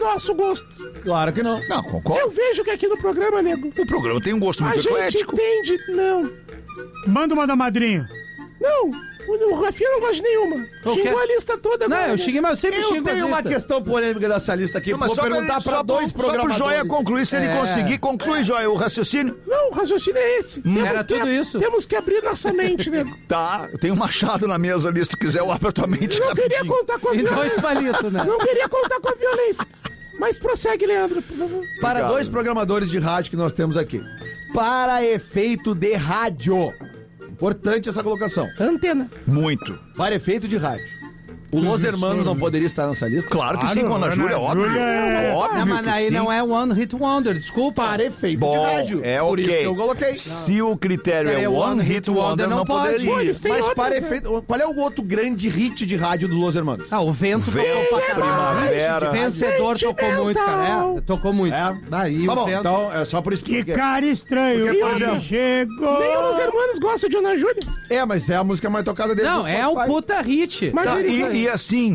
nosso gosto. Claro que não. Não, concordo. Eu vejo que aqui no programa, nego, O programa tem um gosto a muito gente eclético. entende. Não. Manda uma da madrinha. Não. O Rafinha não gosta de nenhuma. O quê? Xingou a lista toda Não, agora. eu xinguei, mas eu sempre Eu xingo tenho a uma lista. questão polêmica dessa lista aqui. Não, mas Vou perguntar pra dois programadores. Só pro Joia concluir, se ele conseguir, conclui, Joia, o raciocínio. Não, o raciocínio é esse. Era tudo isso. Temos que abrir nossa mente, nego. Tá, tem um machado na mesa ali, se tu quiser, eu abro a tua mente Eu não queria rapidinho. contar com a E dois violência. palitos, né? Não queria contar com a violência. Mas prossegue, Leandro, por favor. Para Obrigado. dois programadores de rádio que nós temos aqui. Para efeito de rádio. Importante essa colocação. Antena. Muito. Para efeito de rádio. O Los Hermanos não poderia estar nessa lista? Claro que sim, com a Ana Júlia, óbvio. Óbvio Não, mas que aí sim. não é One Hit Wonder, desculpa. Para efeito Bom, de rádio. é Por isso ok. que eu coloquei. Se o critério é One Hit Wonder, não pode. poderia. Pô, eles têm Mas outras, para né? efeito... Qual é o outro grande hit de rádio do Los Hermanos? Ah, o Vento tocou pra caralho. Primavera. Vencedor tocou muito, cara. É, tocou muito. É? Daí Tá o bom, Vento... então é só por isso Que cara estranho. Porque, por Quando exemplo, chegou. Nem os hermanos gostam de Ana Júlia. É, mas é a música mais tocada dele. Não, é um puta hit. Mas Tá, ele... e assim,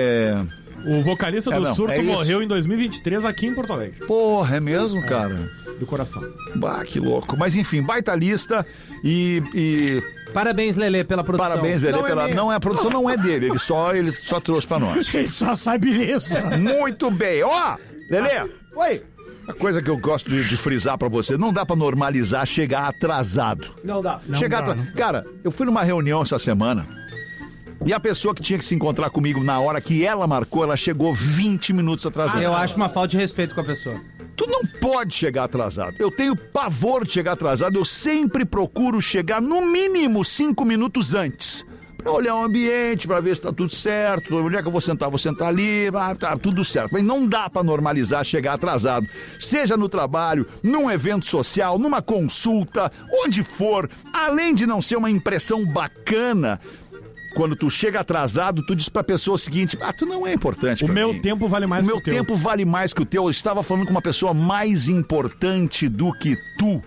O vocalista do não, Surto é isso. morreu em 2023 aqui em Porto Alegre. porra, é mesmo, cara? Do coração. Bah, que louco. Mas enfim, baita lista e Parabéns, Lelê, pela produção. parabéns, Lelê, Não é pela... minha. Não, a produção não é dele, ele só trouxe pra nós. Ele só sabe isso. Muito bem. Ó, Lelê, Oi. a coisa que eu gosto de frisar pra você, não dá pra normalizar chegar atrasado. Não dá. Cara, eu fui numa reunião essa semana e a pessoa que tinha que se encontrar comigo na hora que ela marcou, ela chegou 20 minutos atrasada. Eu acho uma falta de respeito com a pessoa. Tu não pode chegar atrasado. Eu tenho pavor de chegar atrasado. Eu sempre procuro chegar no mínimo 5 minutos antes. Pra olhar o ambiente, pra ver se tá tudo certo. Onde é que eu vou sentar ali. Tá tudo certo. Mas não dá pra normalizar chegar atrasado. Seja no trabalho, num evento social, numa consulta, onde for. Além de não ser uma impressão bacana, quando tu chega atrasado, tu diz pra pessoa o seguinte: tu não é importante O pra meu mim. tempo vale mais O que meu o teu. tempo vale mais que o teu. Eu estava falando com uma pessoa mais importante do que tu.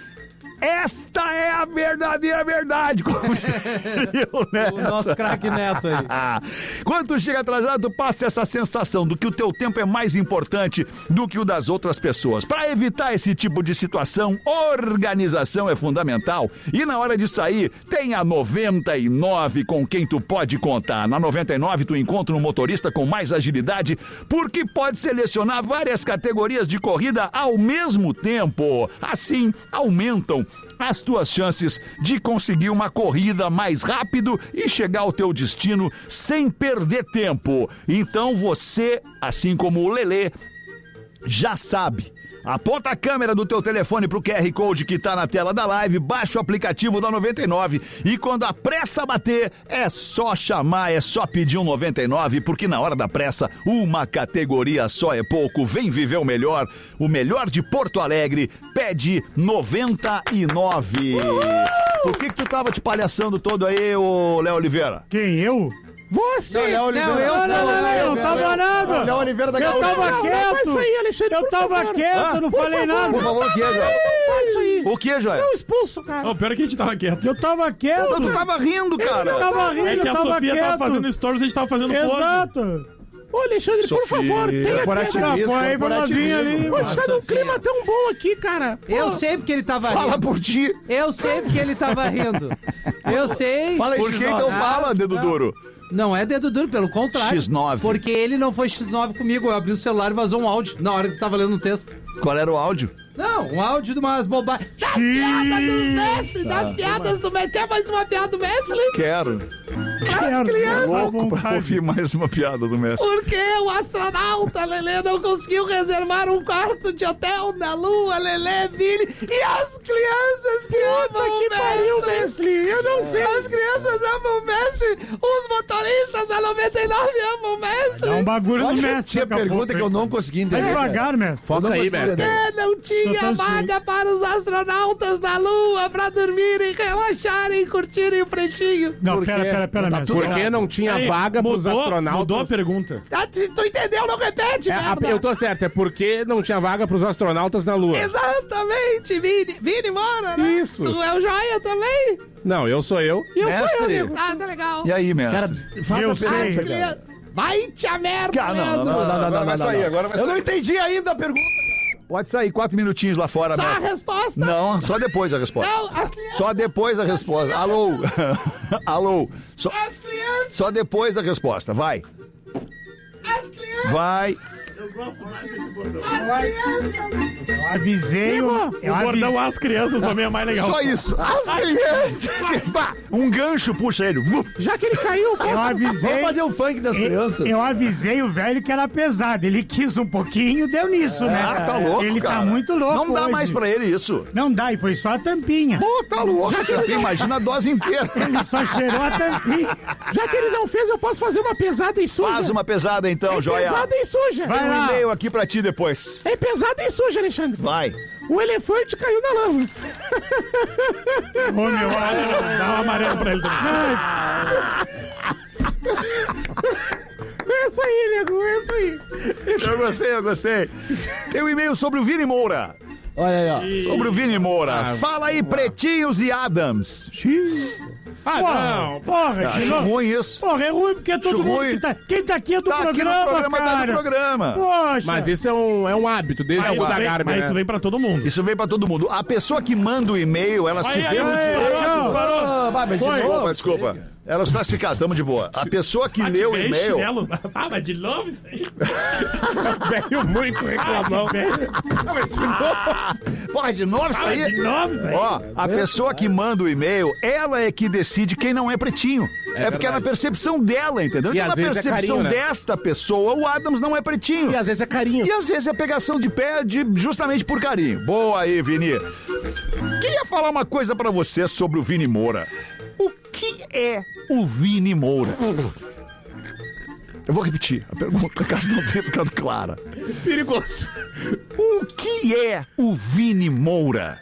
Esta é a verdadeira verdade, como diria o Neto. O nosso craque Neto aí. Quando tu chega atrasado, tu passa essa sensação do que o teu tempo é mais importante do que o das outras pessoas. Para evitar esse tipo de situação, organização é fundamental. E na hora de sair, tem a 99 com quem tu pode contar. Na 99 tu encontra um motorista com mais agilidade, porque pode selecionar várias categorias de corrida ao mesmo tempo. Assim, aumentam as tuas chances de conseguir uma corrida mais rápido e chegar ao teu destino sem perder tempo. Então você, assim como o Lelê, já sabe. Aponta a câmera do teu telefone pro QR Code que tá na tela da live, baixa o aplicativo da 99 e quando a pressa bater, é só chamar, é só pedir um 99, porque na hora da pressa, uma categoria só é pouco. Vem viver o melhor de Porto Alegre, pede 99. Por que tu tava te palhaçando todo aí, ô Léo Oliveira? Quem, eu? Você! Não, eu Não, tava nada. Léo Oliveira da Eu Gaúcha. tava Não faz isso quieto. aí, Alexandre, Eu por tava favor. quieto, não Por falei favor, nada. Por favor, o que, Joia? Não faz isso aí. O que, Joia? Não expulso, cara. Não, pior que a gente tava quieto. Eu tava quieto. Tu tava rindo, cara. Eu tava rindo, É que eu a tava Sofia quieto. tava fazendo stories e a gente tava fazendo pose. Exato. Ô, Alexandre, por Sofia, favor, tenha corporativismo. pena. Foi aí pra novinha ali. Pô, a gente tá num clima tão bom aqui, cara. Pô, Eu sei porque ele tava Fala rindo. por ti. Eu sei porque ele tava rindo. Eu sei. Fala aí, Por que X9. então fala, dedo duro? Não é dedo duro, pelo contrário. X9. Porque ele não foi X9 comigo. Eu abri o celular e vazou um áudio na hora que tava lendo o texto. Qual era o áudio? Não, um áudio de umas bobagens. das piadas do mestre, das piadas do mestre. Quer mais uma piada do mestre? Quero. Criança, Louco pra ouvir mais uma piada do mestre. Porque o astronauta Lelê não conseguiu reservar um quarto de hotel na Lua, Lelê, Vini e as crianças que amam o mestre. Mestre. Eu não sei. As crianças amam o mestre, os motoristas da 99 amam o mestre. É um bagulho do Olha, mestre. tinha daqui a pergunta pouco, que eu não consegui Vai entender. devagar, mestre. Foca aí, mestre. Não tinha Tô vaga para os astronautas na Lua pra dormirem, relaxarem, curtirem o pretinho. Não, Por quê? pera, mestre. Porque não tinha Aí, vaga pros Mudou a astronautas. pergunta. Ah, se tu entendeu, não repete, merda. Eu tô certo, é porque não tinha vaga pros astronautas na Lua. Exatamente, Vini. Vini mora, né? Isso. Tu é o Joia também? Não, eu sou eu. E eu sou eu, Mestre. nego. Ah, tá legal. E aí, mestre? Cara, faz Eu a sei. pergunta, As cara. Vai te a merda, Não, Leandro. agora vai sair, agora vai Eu sair. não entendi ainda a pergunta. Pode sair 4 minutinhos lá fora. Só a mas- resposta? Não, só depois a resposta. Não, as crianças. Só depois a resposta. Alô? Alô? As crianças. Só depois a resposta. Vai. As crianças. Vai. As crianças. Eu avisei o... Eu O bordão As Crianças também é mais legal. Só isso. As crianças. Vá, um gancho puxa ele. Já que ele caiu, eu avisei... Vamos fazer o funk das crianças. Eu avisei o velho que era pesado. Ele quis um pouquinho, deu nisso, né? Ah, tá louco, Ele cara. tá muito louco Não dá hoje. mais pra ele isso. Não dá, e foi só a tampinha. Pô, tá louco. Imagina a dose inteira. Ele só cheirou a tampinha. Já que ele não fez, eu posso fazer uma pesada e suja. Faz uma pesada então, Joia. Pesada e suja. Vai Tem um lá. e-mail aqui pra ti depois. É pesada e suja, Alexandre. Vai. O elefante caiu na lama. Ô, meu, Dá um amarelo pra ele também. É isso aí, nego, é isso aí. Eu gostei. Tem um e-mail sobre o Vini Moura. Olha aí, ó. Sobre o Vini Moura. Fala aí, Pretinhos e Adams. porra, porra, de Acho novo. ruim isso. Porra, é ruim porque todo Acho mundo ruim. que tá... Quem tá aqui é do Tá aqui no programa, programa, cara. tá no programa. Poxa. Mas isso é um hábito, desde o Zagarbi, Mas né? isso vem pra todo mundo. Isso vem pra todo mundo. A pessoa que manda o e-mail, ela se vê no direito. Desculpa. Ela os classificados, estamos de boa. A pessoa que leu o e-mail. Ah, mas de novo isso aí? Velho muito reclamão. Porra, de novo isso aí? De novo, velho? Ó, a pessoa que manda o e-mail, ela é que decide quem não é pretinho. É porque é na percepção dela, entendeu? E Então, às na vezes é percepção carinho, né? desta pessoa, o Adams não é pretinho. E às vezes é carinho. E às vezes é pegação de pé justamente por carinho. Boa aí, Vini. Queria falar uma coisa pra você sobre o Vini Moura. O que é o Vini Moura? Eu vou repetir a pergunta, caso não tenha ficado clara. Perigoso. O que é o Vini Moura?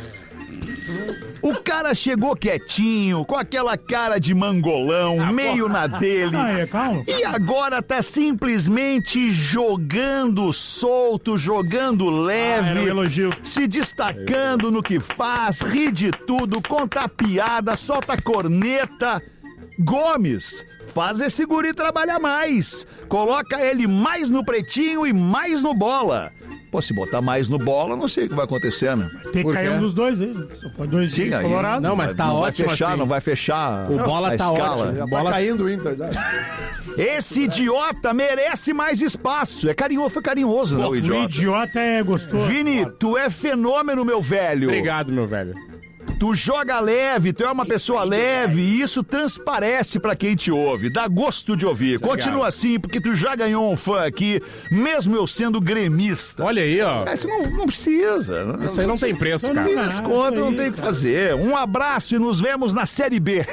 O cara chegou quietinho, com aquela cara de mangolão, meio na dele. Aí, calma. E agora tá simplesmente jogando solto, jogando leve, era um elogio. se destacando no que faz, ri de tudo, conta piada, solta corneta. Gomes, faz esse guri trabalhar mais. Coloca ele mais no pretinho e mais no bola. Pô, se botar mais no bola, não sei o que vai acontecer, né? Tem que Por cair quê? um dos dois aí. Só pode dois Sim, aí. colorado. Não, mas tá não ótimo vai fechar, assim. não vai fechar O bola a tá escala. ótimo. Já Bola- tá caindo o Inter. Já. Esse idiota merece mais espaço. É carinhoso, foi carinhoso, né, o O idiota? idiota é gostoso. Vini, tu é fenômeno, meu velho. Obrigado, meu velho. Tu joga leve, tu é uma pessoa leve e isso transparece pra quem te ouve. Dá gosto de ouvir. Continua assim, porque tu já ganhou um fã aqui, mesmo eu sendo gremista. Olha aí, ó. Isso não precisa. Isso aí não tem preço, Não, cara. No fim das contas, não tem o que fazer. Um abraço e nos vemos na Série B.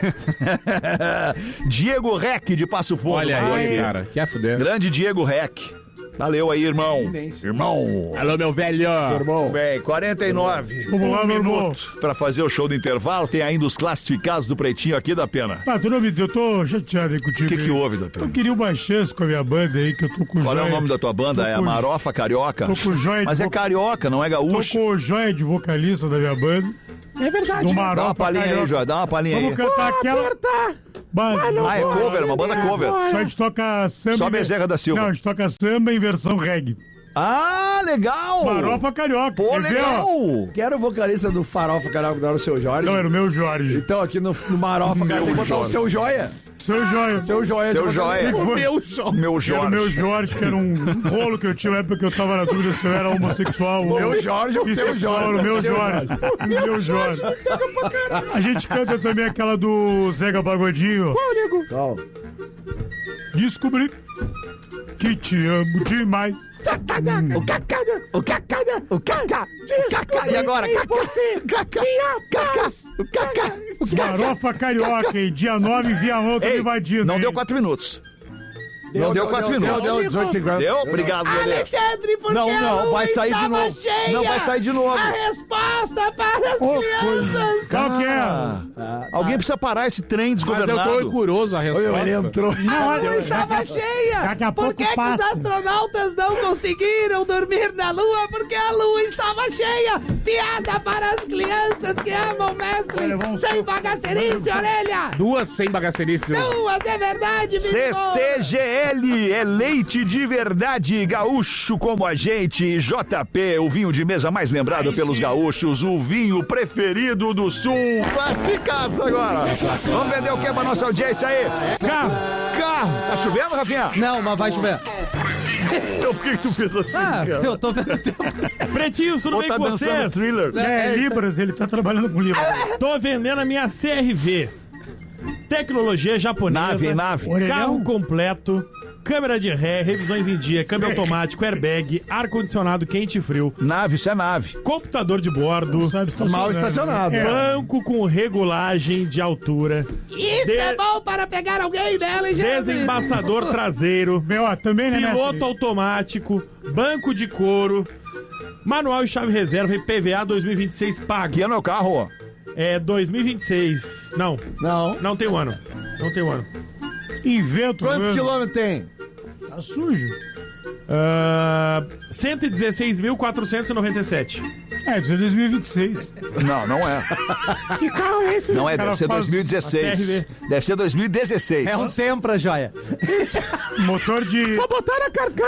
Diego Rec de Passo Fundo. Olha Valeu, aí, querido. cara. Quer fuder. Grande Diego Rec. Valeu aí, irmão. Irmão. Alô, meu velho. Bem, 49. Vamos lá, meu irmão. Minuto pra fazer o show do intervalo. Tem ainda os classificados do Pretinho aqui da Pena. Ah, tu não me deu, eu tô chateado aí O contigo. que que aí. houve, da Eu Pena? queria uma chance com a minha banda aí, que eu tô com Qual é o joia. nome da tua banda? Tô É a com- Marofa Carioca? Tô com joia de Mas é vocal- carioca, não é Tô gaúcho. com o joia de vocalista da minha banda. É verdade. Do Dá uma Marofa palhinha aí, Carioca. Joia. Dá uma palhinha aí. Vamos cantar aquela... Apertar. Banda. Ah, é cover, uma banda cover. Só a gente toca samba... Só em ver- Bezerra da Silva. Não, a gente toca samba em versão reggae. Ah, legal! Marofa Carioca. Pô, Quer ver, legal! ó? Que era o vocalista do Farofa Carioca, não era o Seu Jorge? Não, era o meu Jorge. Então aqui no Marofa, cara, tem que botar o Seu Joia. Seu Joia. Seu Joia. Seu de Joia. vocalista. Meu show. Meu Era o Jorge. meu Jorge, que era um rolo que eu tinha na época que eu tava na dúvida se eu era homossexual ou Meu Jorge ou teu bissexual. Jorge? Era o meu Seu Jorge. O meu Jorge. A gente canta também aquela do Zega Pagodinho. Calma. Descobri que te amo demais. O caca. E agora? Você. Marofa Carioca, hein? Dia 9, Viamão, tô Ei, invadindo. não hein? deu 4 minutos. Não deu 4 minutos. Deu 18,50. Deu? Obrigado, Lelê. Alexandre, porque Não, a não, lua vai sair de estava novo. cheia. Não, vai sair de novo. A resposta para as Ô, crianças. Qual que é? Alguém precisa parar esse trem Mas eu desgovernado. tô curioso a resposta. Ele entrou. Não, A lua estava cheia. Daqui a Por pouco que, que os passa. astronautas não conseguiram dormir na lua? Porque a lua estava cheia. Piada para as crianças que amam o mestre. Olha, vamos- Sem bagacerice, orelha. Duas sem bagacerice. Duas, é verdade, Vitor. CCGE KL é leite de verdade, gaúcho como a gente. JP, o vinho de mesa mais lembrado pelos gaúchos, o vinho preferido do Sul. Classificados agora. Vamos vender o que pra nossa audiência aí? Carro. Tá chovendo, Rafinha? Não, mas vai chover. Então por que tu fez assim, cara? Eu tô vendo tempo. Pretinhos, tudo bem com vocês? Thriller? Libras, ele tá trabalhando com Libras. Tô vendendo a minha CRV. Tecnologia japonesa. Nave. Carro completo. Câmera de ré, revisões em dia, câmbio automático, airbag, ar-condicionado quente e frio. Nave, isso é nave. Computador de bordo. Mal estacionado. Banco com regulagem de altura. Isso é bom para pegar alguém nela, hein, gente? Desembaçador traseiro. Também, né, Piloto automático. Banco de couro. Manual e chave reserva e PVA 2026 pago. Aqui é meu carro, ó. É 2026. Não tem um ano. Não tem um ano. Invento. Quantos quilômetros tem? Tá sujo. 116.497. Isso é 2026. Não é. Que carro é esse? Não é, Cara, deve ser faz 2016. Deve ser 2016. É um Sempra, joia. motor de... Só botaram a carcaça